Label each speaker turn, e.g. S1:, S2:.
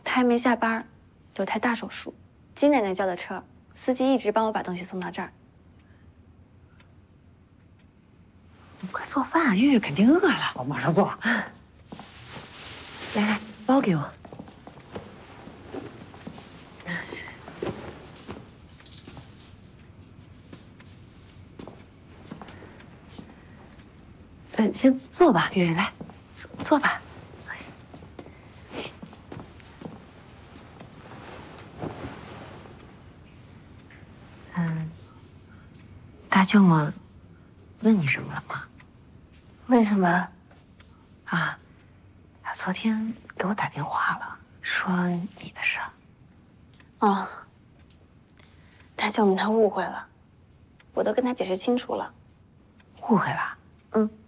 S1: 他还没下班，有台大手术，金奶奶叫的车，司机一直帮我把东西送到这儿。
S2: 你快做饭啊，月月肯定饿了。
S3: 我马上做。
S2: 来来，包给我。先坐吧，月月，来，坐吧。大舅妈问你什么了吗？
S1: 为什么？
S2: 啊，他昨天给我打电话了，说你的事儿。
S1: 哦，大舅母她误会了，我都跟她解释清楚了。
S2: 误会了？
S1: 嗯。